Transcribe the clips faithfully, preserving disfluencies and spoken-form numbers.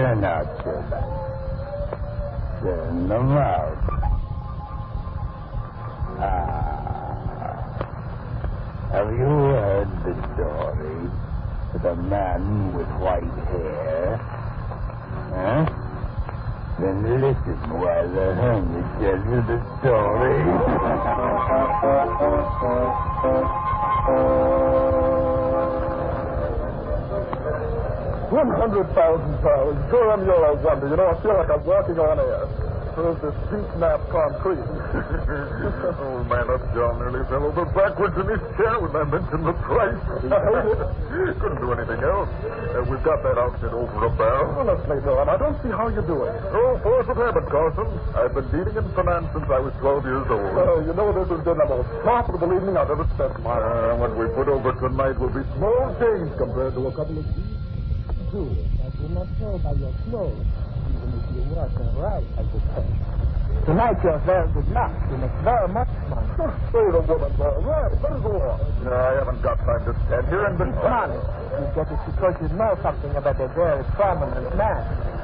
Turn out, children. Turn them out. Ah. Have you heard the story of the man with white hair? Huh? Then listen while the hermit tells you the story. One hundred thousand pounds. Durham, you're a wonder. You know, I feel like I'm walking on air. There's this deep nap concrete. Old man up John nearly fell over backwards in his chair when I mentioned the price. Couldn't do anything else. Uh, we've got that outfit over a barrel. Honestly, Durham, I don't see how you do it. Oh, force of habit, Carson. I've been dealing in finance since I was twelve years old. Uh, you know, this has been the most profitable evening I've ever spent in my life. Uh, what we put over tonight will be small change compared to a couple of... Good. I do not tell by your clothes, even if you work right, I could tell. Tonight you're very good luck. You make very much money. Say the woman, uh, right, let us go on. No, I haven't got time to stand here and be... It's money. You get it because you know something about a very prominent man.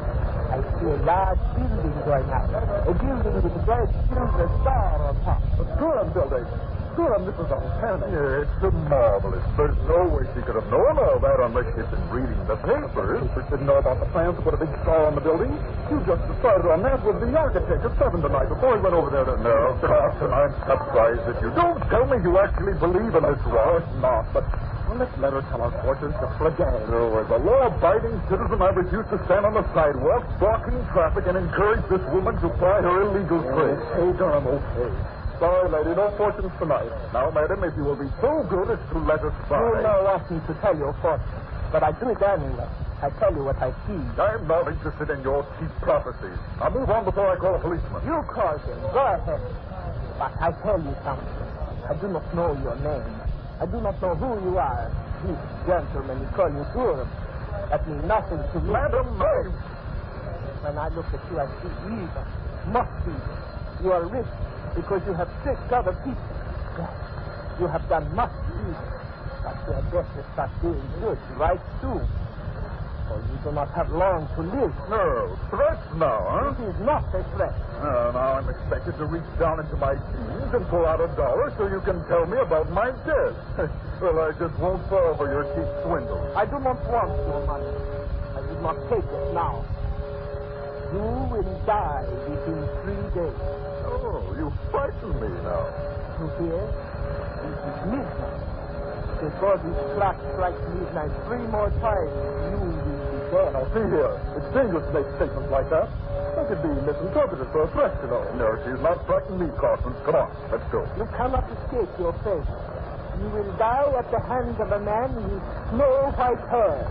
I see a large building going up. A building with a great silver star on top. A Durham building. Durham, this is uncanny. Yeah, it's marvelous. There's no way she could have known all that unless she'd been reading the papers. You didn't know about the plans to put a big star on the building? You just decided on that with the architect at seven tonight before he went over there to... No, Carson, I'm surprised at you. Don't tell me you actually believe in this rot. Not, but well, let's let her tell our fortunes just for a day. No, as a law-abiding citizen, I refuse to stand on the sidewalk, blocking traffic, and encourage this woman to ply her illegal trade. Okay, Durham, okay. Sorry, lady, no fortunes tonight. Now, madam, if you will be so good as to let us by. You know ask me to tell you a fortune, but I do it anyway. I tell you what I see. I'm not interested in your cheap prophecies. Now move on before I call a policeman. You call him. Go ahead. But I tell you something. I do not know your name. I do not know who you are. This gentleman, you call you Durham. That means nothing to me. Madam, I... When I look at you, I see evil. Must be. You are rich because you have tricked other people. You have done much evil. But you had better start doing good right soon. For you do not have long to live. No, threats now, huh? It is not a threat. Uh, now I'm expected to reach down into my jeans and pull out a dollar so you can tell me about my debt. Well, I just won't fall for your cheap swindle. I do not want your money. I did not take it now. You will die within three days. Oh, you frighten me now. You hear? It is midnight. Before this clock strikes midnight three more times, you will be dead. Now, see here. It's dangerous to make statements like that. That could be misinterpreted for a threat, you know. No, she's not frightening me, Carson. Come on, let's go. You cannot escape your fate. You will die at the hands of a man with snow white hair.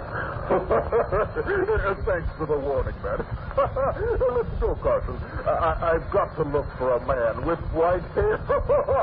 Thanks for the warning, man. Let's go, Carson. I- I- I've got to look for a man with white hair.